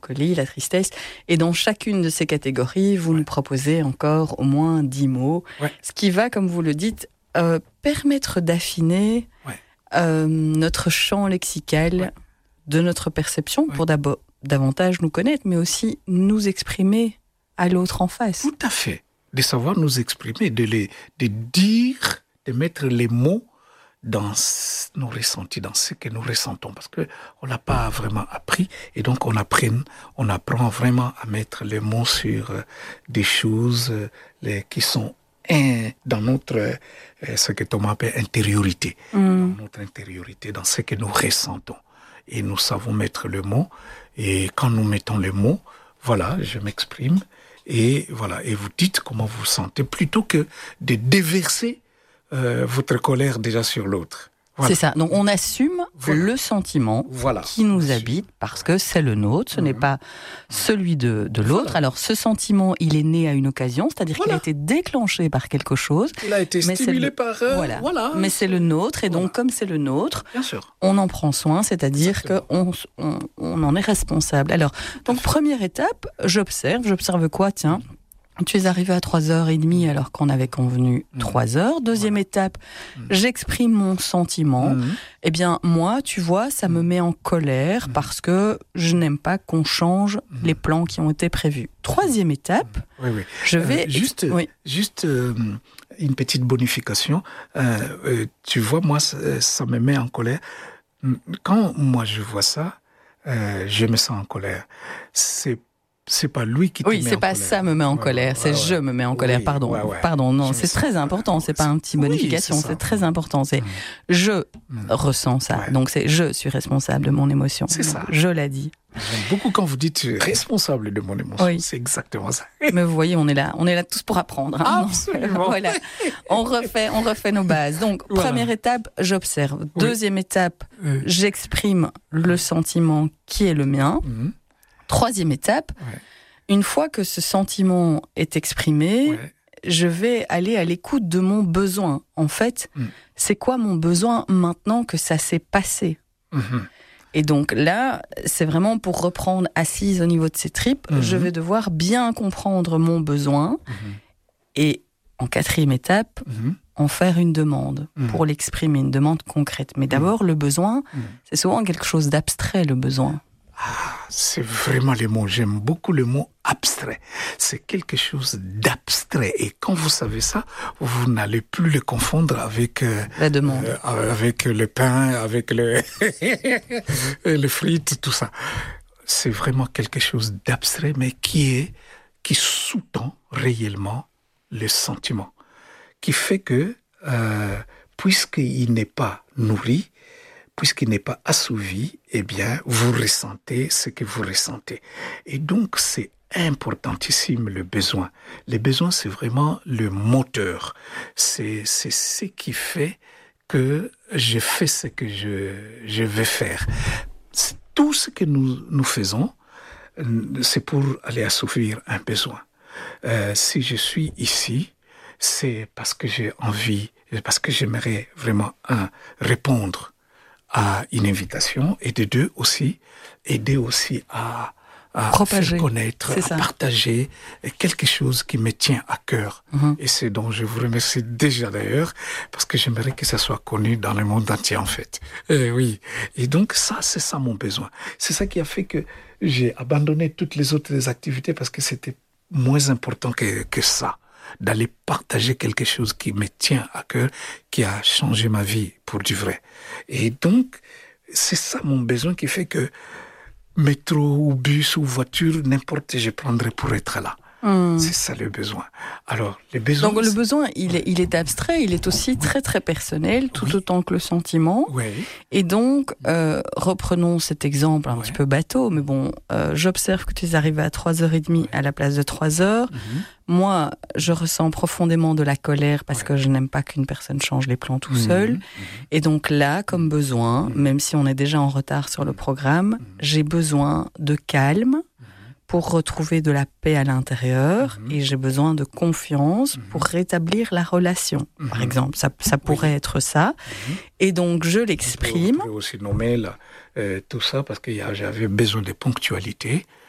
mélancolie, la tristesse. Et dans chacune de ces catégories, vous nous proposez encore au moins 10 mots. Ouais. Ce qui va, comme vous le dites, permettre d'affiner notre champ lexical de notre perception pour d'abord davantage nous connaître, mais aussi nous exprimer à l'autre en face. Tout à fait. De savoir nous exprimer, de dire, de mettre les mots dans nos ressentis, dans ce que nous ressentons, parce qu'on n'a pas vraiment appris, et donc on apprend vraiment à mettre les mots sur des choses qui sont dans notre, ce que Thomas appelle intériorité, dans notre intériorité, dans ce que nous ressentons. Et nous savons mettre le mot, et quand nous mettons le mot, voilà, je m'exprime, et voilà, et vous dites comment vous vous sentez, plutôt que de déverser votre colère déjà sur l'autre. Voilà. C'est ça. Donc on assume le sentiment qui nous habite parce que c'est le nôtre, ce n'est pas celui de l'autre. Alors ce sentiment, il est né à une occasion, c'est-à-dire qu'il a été déclenché par quelque chose. Il a été stimulé par... Mais c'est le nôtre, et donc comme c'est le nôtre, bien sûr, on en prend soin, c'est-à-dire qu'on en est responsable. Alors, donc première étape, j'observe quoi, tiens ? Tu es arrivé à 3h30 alors qu'on avait convenu 3h. Deuxième étape, j'exprime mon sentiment. Eh bien, moi, tu vois, ça me met en colère parce que je n'aime pas qu'on change les plans qui ont été prévus. Troisième étape, je vais... Juste une petite bonification. Tu vois, moi, ça me met en colère. Quand moi, je vois ça, je me sens en colère. C'est pas lui qui te met en colère. Oui, c'est pas ça me met en colère, c'est je me mets en colère, pardon. Pardon, non, c'est très important, c'est pas un petit bonification, c'est très important, c'est je ressens ça. Donc c'est je suis responsable de mon émotion. C'est ça. Je l'ai dit. J'aime beaucoup quand vous dites responsable de mon émotion, c'est exactement ça. Mais vous voyez, on est là tous pour apprendre. Hein. Absolument. Voilà. On refait nos bases. Donc, première étape, j'observe. Deuxième étape, j'exprime le sentiment qui est le mien. Troisième étape, une fois que ce sentiment est exprimé, je vais aller à l'écoute de mon besoin. En fait, c'est quoi mon besoin maintenant que ça s'est passé ? Et donc là, c'est vraiment pour reprendre assise au niveau de ses tripes, je vais devoir bien comprendre mon besoin et en quatrième étape, en faire une demande pour l'exprimer, une demande concrète. Mais d'abord, le besoin, c'est souvent quelque chose d'abstrait, le besoin. Ah, c'est vraiment le mot. J'aime beaucoup le mot abstrait. C'est quelque chose d'abstrait. Et quand vous savez ça, vous n'allez plus le confondre avec la demande, avec le pain, avec les frites, tout ça. C'est vraiment quelque chose d'abstrait, mais qui sous-tend réellement le sentiment, qui fait que puisqu'il n'est pas nourri, puisqu'il n'est pas assouvi, eh bien, vous ressentez ce que vous ressentez. Et donc, c'est importantissime, le besoin. Le besoin, c'est vraiment le moteur. C'est ce qui fait que je fais ce que je vais faire. Tout ce que nous faisons, c'est pour aller assouvir un besoin. Si je suis ici, c'est parce que j'ai envie, parce que j'aimerais vraiment, répondre à une invitation, et de deux aussi, aider aussi à propager, faire connaître, à partager quelque chose qui me tient à cœur. Et c'est dont je vous remercie déjà d'ailleurs, parce que j'aimerais que ça soit connu dans le monde entier en fait. Oui. Et donc ça, c'est ça mon besoin. C'est ça qui a fait que j'ai abandonné toutes les autres activités parce que c'était moins important que ça, d'aller partager quelque chose qui me tient à cœur, qui a changé ma vie pour du vrai. Et donc, c'est ça mon besoin qui fait que métro ou bus ou voiture, n'importe, je prendrai pour être là. C'est ça le besoin. Alors, le besoin... Donc le besoin, il est abstrait, il est aussi très très personnel, tout autant que le sentiment. Et donc, reprenons cet exemple un petit peu bateau, mais bon, j'observe que tu es arrivé à 3h30 à la place de 3h. Moi, je ressens profondément de la colère parce que je n'aime pas qu'une personne change les plans tout seul. Et donc là, comme besoin, même si on est déjà en retard sur le programme, j'ai besoin de calme pour retrouver de la paix à l'intérieur, et j'ai besoin de confiance pour rétablir la relation. Par exemple, ça pourrait être ça. Et donc, je l'exprime. On peut aussi nommer tout ça parce que j'avais besoin de ponctualité.